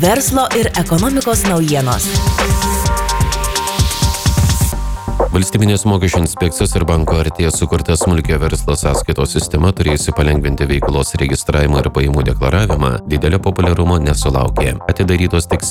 Verslo ir ekonomikos naujienos. Valstybinės mokesčių inspekcijos ir banko artėja sukurta smulkio verslo sąskaitos sistema turėjusi palengvinti veiklos registravimą ir pajamų deklaravimą, didelio populiarumo nesulaukė. Atidarytos tik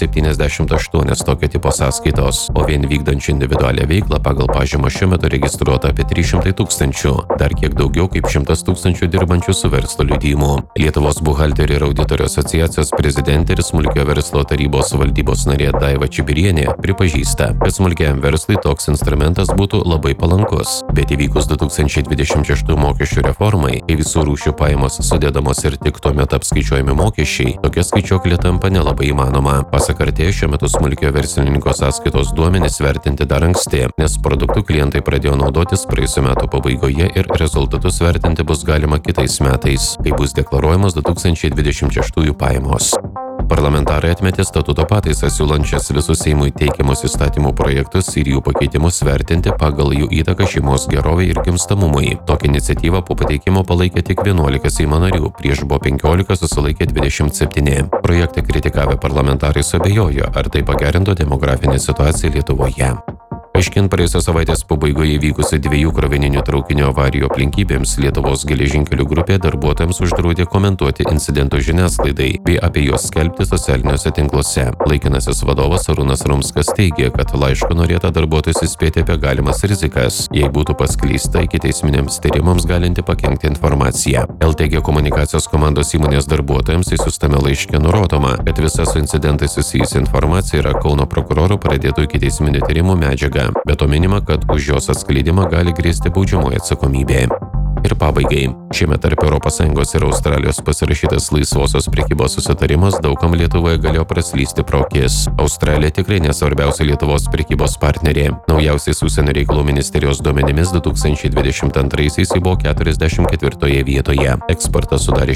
78 tokio tipo sąskaitos, o vien vykdančių individualią veiklą pagal pažymą šiuo metu registruota apie 300 000, dar kiek daugiau kaip 100 000 dirbančių su verslo liudijimu. Lietuvos buhalterių ir auditorių asociacijos prezidentė ir smulkio verslo tarybos valdybos narė Daiva Čibirienė pripažįsta, kad smulkiam verslui toks instrumentas būtų labai palankus, bet įvykus 2026 mokesčių reformai, kai visų rūšių pajamos sudėdamos ir tik tuomet apskaičiuojami mokesčiai, tokia skaičiuoklė tampa nelabai įmanoma. Pasak artėjo, šiuo metu smulkio verslininko sąskaitos duomenys vertinti dar anksti, nes produktų klientai pradėjo naudotis praėjusių metų pabaigoje ir rezultatus vertinti bus galima kitais metais, kai bus deklaruojamos 2026 pajamos. Parlamentarai atmetė statuto pataisas, siūlančias visus Seimui teikiamus įstatymų projektus ir jų pakeitimus vertinti pagal jų įtaką šeimos gerovei ir gimstamumui. Tokią iniciatyvą po pateikimo palaikė tik 11 Seimo narių, prieš buvo 15, susilaikė 27. Projektą kritikavę parlamentarai suabejojo, ar tai pagerintų demografinę situaciją Lietuvoje. Aiškint praėjusios savaitės pabaigoje įvykusių 2 krovininių traukinių avarijų aplinkybėms, Lietuvos geležinkelių grupė darbuotojams uždraudė komentuoti incidentų žiniasklaidai bei apie juos skelbti socialiniuose tinkluose. Laikinasis vadovas Arūnas Rumskas teigė, kad laišku norėta darbuotojus įspėti apie galimas rizikas, jei būtų paskleista ikiteisminiams tyrimams galinti pakenkti informaciją. LTG komunikacijos komandos įmonės darbuotojams išsiųstame laiške nurodoma, kad visa su incidentais susijusi informacija yra Kauno prokurorų pradėtų ikiteisminių tyrimų medžiaga. Be to minima, kad už jos atskleidimą gali grėsti baudžiamoji atsakomybė. Ir pabaigai. Šiemet tarp ES ir Australijos pasirašytas laisvosios prekybos susitarimas daugam Lietuvoje galėjo praslysti pro akis. Australija tikrai nesvarbiausia Lietuvos prekybos partnerė. Naujausiais užsienio reikalų ministerijos duomenimis 2022-aisiais ji buvo 44 vietoje. Eksportas sudarė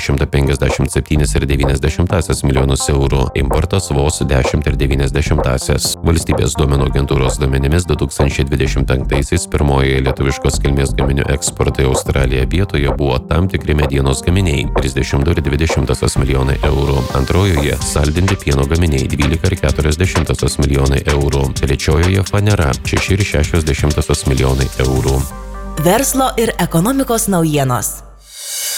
157,9 milijonus eurų, importas vos 10,9. Valstybės duomenų agentūros duomenimis 2025-aisiais pirmojoje lietuviškos kilmės gaminių eksporto į Australiją vietoje buvo tam tikri medienos gaminiai 32,2 milijonai eurų. Antrojoje saldinti pieno gaminiai 12,4 milijonai eurų. Trečiojoje fanera 6,6 milijonai eurų. Verslo ir ekonomikos naujienos.